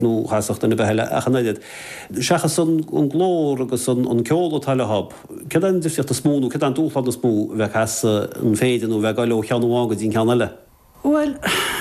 nó hasachta na beile achanaiad. Seachas an glór agus an ceol tal hab. Cedan difsiocht a smónú, cedan dúlad a smó bheith has an féidir ó bheith gaile cheanúága dín ceanile? Wel,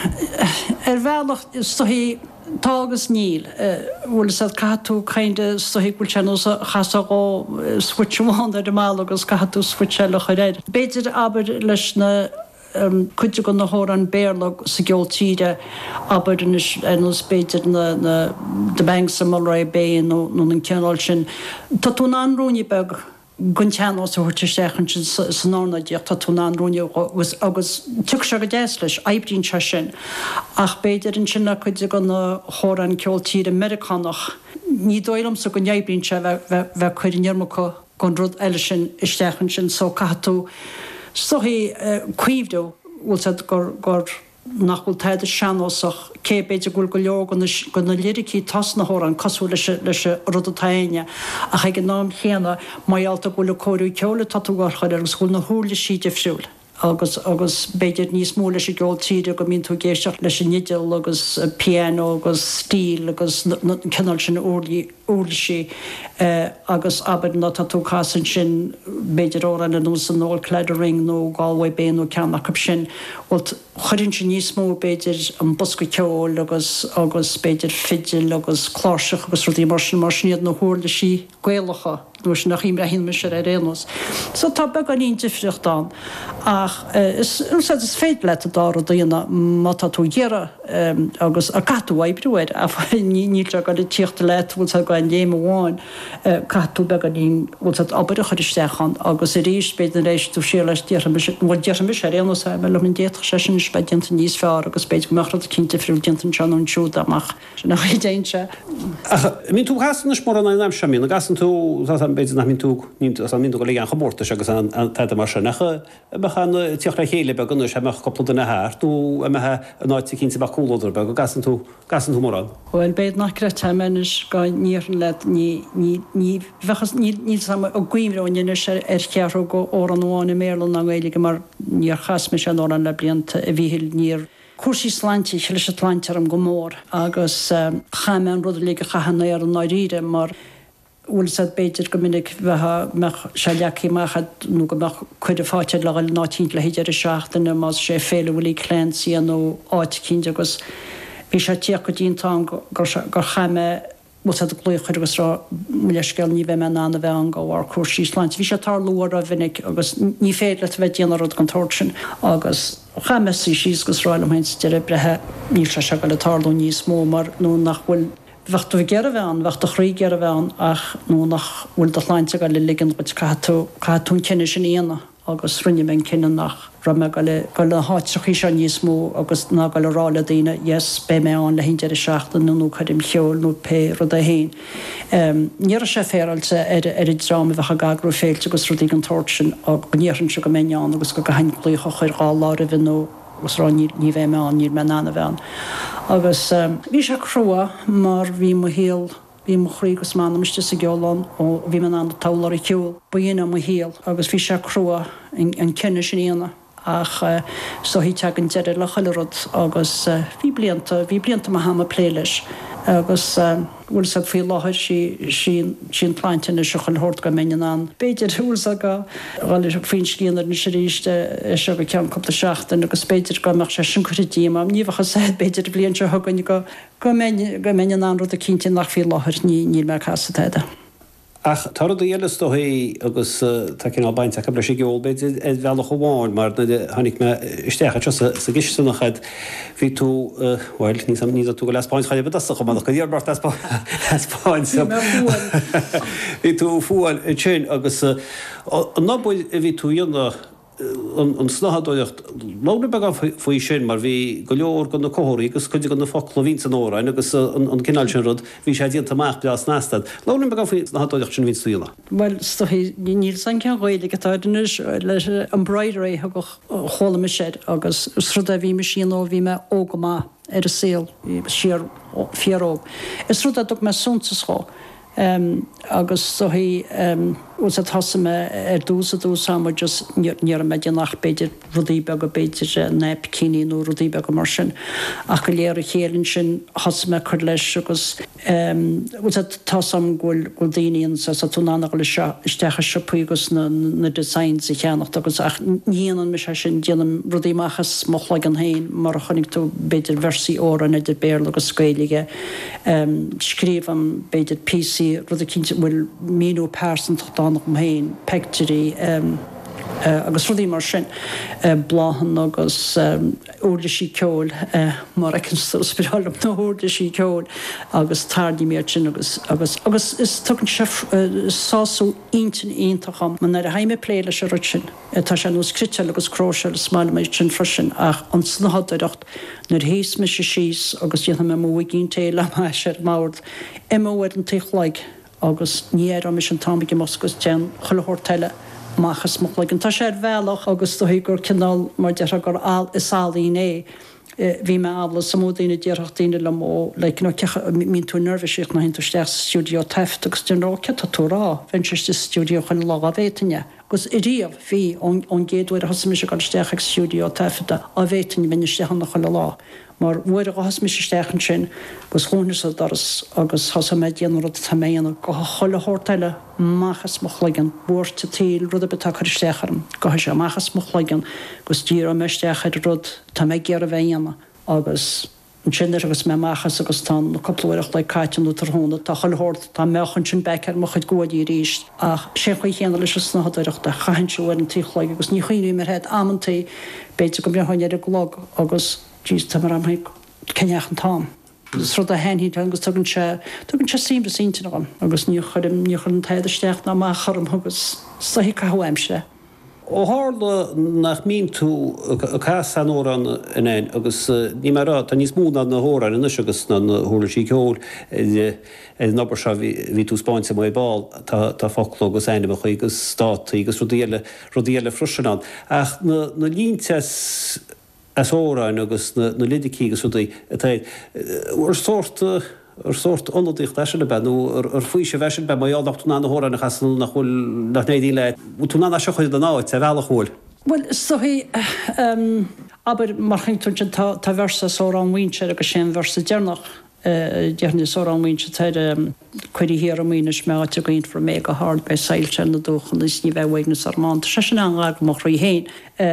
bhealach stohí tágus níl, bhfuil sa catú chainte stohí bhfuil seanú chasa go switchháin ar mála agus catú switchile chu réid. Beidir aber leis na cuide go na hóran béarlag sa geoltíide aber nos beidir na de bank sa mal ra bé nó an ceanál sin. Tá tún anrúni beg gon teanó sa thuirte sechan sin san nánaíocht tá tún anrúni agus tu se go déis leis ebrín se sin. Ach beidir an sinna chuide go na hóran ceoltíide Americanach. Ní dóilm sa go nebrín se bheith chuidir nearmcha gon rud eile sin istechan sin so catú. So hí cuiomhdó bhfuil gur nachhfuil teidir seanóach cé beidir gúil go leor go na lyricí tas na hóran cosú leis rudatáine a cha gin nám chéana maialta gúil choirú ceola tatúgar chuir agus gúil na thuúla síide fsiúil. agus beidir níos mó leis geoltíide go mín tú géisteach leis nidal agus piano agus stíl agus cenal sin úrlaí agus abad na tú cásan sin beidir óran an ús an nóil cleidiring nó Galway Bay nó ceannach sin bhil chuirinn sin níos mó beidir an bosca ceol agus beidir fidil agus chláiseach agus rudí marsníad nó thuúrlaí gaalacha. Dús nach imre hin me sé rénos. So tá be an ín difriochtán ach is féit leit a dá a dhéana mata tú dhéire agus a catú ebrúir a ní go tíochtta leit bhil go an léime bháin catú be an ín bhil aber chuiristechan agus i ríéis beit an rééis tú sé leis dear me sé rénos me le min déach sé sin spedianta níos fear agus beit meachrat cinnte friúil dintan seanún siúd amach nach déintse. Mín tú hasan mór an aimim semín a gasan tú beidir nach mín tú mín go le an chamórta agus an teide mar sinnacha bechan tíochra chéile be gunna sem coppla na háir tú methe an áid cinn ba cúlóidir be go gasan tú mórrán. Bhfuil beid nach grete menis go níoran le ní sam a gcuimhráine sé cearú go ó an bháinna mélan an bhhéige mar níor chasme se nó an le blianta a bhíhil níor cuasí sláintí se leis Atlantar am go mór agus chaime an rud le chahanna ar an náíide mar úlsad beidir go minic bheit meach se leachíachchad nó go chuide fáteid le nátíint le héidir seachtainna más sé féle bhfuil cléintí an nó áit cín agus bhí sé tíoch go dtínta gur chaime músad glúochuir agus rá leisceil ní bheith me nána bheith an gáhhar cuasí sláint. Bhí sé tar luar a vinnic agus ní féad le bheith déanana rud contóir sin agus chaime sí síos gus ráil am hains de brethe ní se go le tarlú níos mó mar nó nach bhfuil Bhachtú gear bhean, bhacht a chrí gear bhean ach nó nach bhfuil do láinte go le ligan bud catún cinenne sin íana agus rinne ben cinenne nach ra me go le háitseachí se níos mó agus ná go le rála daine yes be mé an le hintear seachtain nó chuidim cheol nó pe rud a héin. Níar sé féralte ar i dráma bheitcha gagrú féilte agus rudí an tóir sin a gníann se go méán agus go hainlíocha chuir gá lára bhí nó agus rá ní bheith me an níor me nána bhean. Agus bhí se crua mar bhí mo héal bhí mo chrígus mána meiste sa geolán ó bhí man an tálar i ciúil ba dhéana mo héal agus bhí se crua an cinenne sin íana ach so hí teag an deidir le chuilerod agus bhí blianta má hama pléiles agus bhfuil sa fao láthir sin pláinteanna se chuil hort go mean an. Beidir thuúil go gáil faoin cíanar na sé ríiste se go cean copta seachtain agus beidir go meach sé sin chuidíam am níomhacha sé beidir blion se thugann go mean an rud a cinnte nach fao láthir ní me chasatéide. Ach tar a dhélas do hé agus cin á baint a bre sé geolbeid bhealach bháin mar hánig me istecha sa gisúnachad hí tú bhil ní sam ní tú go leáin chaile beach go go dhéarbart Spáin hí tú fúil sin agus an nábuid a bhí tú dhéanana an snahadóocht lána be faoi sin mar bhí go leor go na cóirí agus chuide go na fola vín an óráin agus an cinál sin rud bhí sé dionanta meach beas nástad. Lána be faoi snahadóocht sin vín súla. Well níl san cean ghil gotáidirnis leis an breidré go chola me séid agus srud a bhí me sin ó bhí me ógamá ar a síl siar fiaróg. Is rud a do me súntasá agus so hí was a thosa dúsa just níor me nach beidir rudíbe go beidir nep cíní nó rudíbe go mar sin ach go léir chéann sin has me chu leis agus was a tasam gúil daíon sa túnánach le istecha sepugus na design sa cheannach agus ach níanaan me se sin déanam rudíachchas mochla an hain mar a chonig tú beidir versí óra idir béir agus scéige scríbam beidir PC rud a cinnte bhfuil míú person nach hain pectorí agus rudí mar sin bláhan agus úrla sí ceol mar ag spirálam na úrla sí ceol agus tardí mé sin agus is tugann sáú intin ítacham man ar a haime pléile se rusin tá sé nó skrite agus croisiil smáil méid sin frisin ach an snahadirecht nar hééis me se síos agus dhéanam me mó ginn téile me sé mád imhfuir an tuchleig agus níar am is an támigi Moscos tean chollehorteile machchas mochleigin. Tá sé bhealach agus do gur cinál mar de gur isálaí hí me ála samúdaine dearachtaine le mó le mín tú nervvisíocht na hintarsteach stúdio teft agus denráce tá túrá venturste stúdio chun lá a bhétaine. Gus I riamh hí ón géadúir hasimi se gan steach ag stúdio tefta a bhétaine viniste hanna chu le lá. Mar bhuiir a has mis stechan sin gus húnasa doras agus has me déanrad taméanana go chollehorteile machchas mochleigin búirte tíl rud a betá chu stecharm go sé machchas mochleigin gus tír a meisteachid rud tá mé ggéar a bhéanana agus sinir agus me machchas agus tá coppleach le caiitianú tar húna tá chollhort tá mechan sin becar mo chud goí ríist ach sé chu chéanana leis snahadireachta chaintseúir an tíchleig agus ní chuoí mar head ammantaí beidir go brehain ar a glog agus Dís tamar am ceneach an tám. Srod a henhí agus tugann se síimre síntin agus ní chun taidirsteach na má chum agus sahí cahaimse. Ó hála nach mín tú cá san óran inéin agus ní marrá tá níos múna na hóran in agus na hóla sí ceol nabar se ví tú spáinsa mai ball tá folkló agus einine chu agus státaí agus rodíile frusinán. Ach na líntes as óráin agus na lidicí agus údaí ar sort ondicht leisina benú ar faoi sé bheisisin be mai álacht túna na hóráin chasanú nach chuil nach nédí le túna se chuid an áid a bhela chóil. Well sohí aber mar chuintún tá versa sórán víse agus sin versa dénach dearní sórán víse teide chuirí hir amíine me áte go for mé a hard bei sailse na dúchan is ní bheithhaigna sarmán. Se sin an mo í héin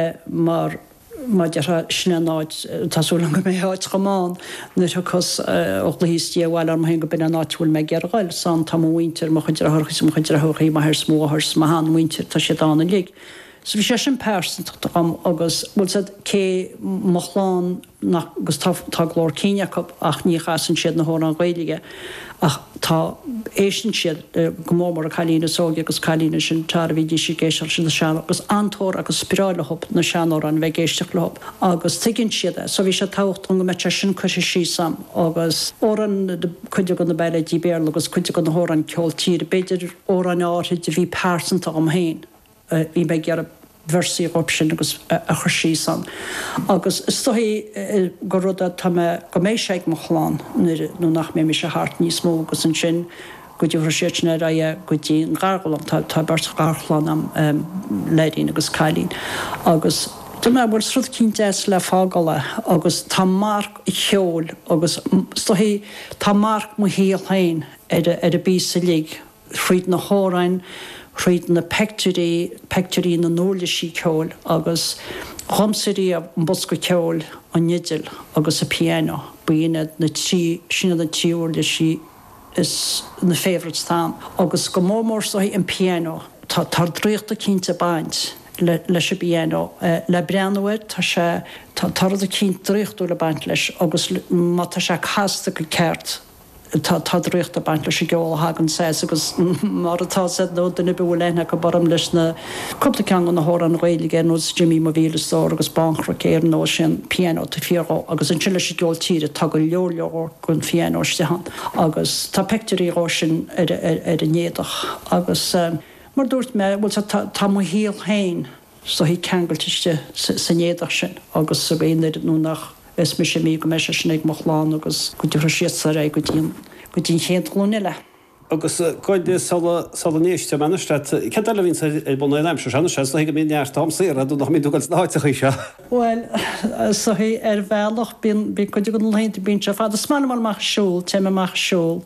mar má de sinna náid tásúla go mé háid gomáin nu cos ó híí bhil am hen go bin náúil me geargáil san tamhaintear mo chuidir athchas mo chuidir thuchaí mar smóths má hanhaintear tá sé dána lé. So bhí sé sin perint am agus bhil cé mochláán agus táglór cíineach ach ní chasan siad na hóna an ghaige ach tá éan siad gomómar a chalína sógi agus chalína sin tar bhí sí géisiil sin na sean agus antóir agus spiráile hop na seanór an bheith géisteach le hop agus tuigenn siad so bhí sé tácht an go me sin chuise sí sam agus óran chuide go na beile dí béir agus chuide go na hóran ceol tír beidir óran áid de bhí perint am héin bhí me gear versi option agus a chuirsí san. Agus stohí go ruda tá go mééis mo chláán nó nach mé se hart níos mó agus an sin go dtí séitna a go dtí gargalam tá bert garchláán am leín agus cailín. Agus Tá me bhfuil srud cínte le fágala agus tá mark I cheol agus stohí tá mark mo híal hain ar a bí sa lí chríd na hórain, chríd na pectorí na nóla sí ceol agus chomsaí a bosco ceol an nidil agus a piano buine na sinna na tíúir le sí is na favourites tám agus go mór stohí an piano tá dríochtta cínta baint leis a piano le breanúir tá sé tar a cín dríochtú le baint leis agus má tá sé casta go ceart tá dríocht a baint leis geáil hagan sé agus mar atá nó duna bhfuil lena go barm leis na cupla cean na hór an réige nó Jimmy má bhílastá agus bankra céir nó sin piano tá fiorá agus an siile sé geáil tíre tá go leor gon fianóiste agus tá pectorí sin ar a néadach agus mar dúirt me bhfuil tá mo híal hain so hí ceangailteiste sa néadach sin agus sa béidir nó nach Is me sé mí go me se sinnig mo chláán agus go dú siad sa ré go dín chéad glúile. agus coide salnéiste meniste ce le vín buna leim se sena se go míart tam sé a dú nach mí dúgal náte se. Well so hí bhealach bí go go leint bín se fad smanach siúl te meach siúl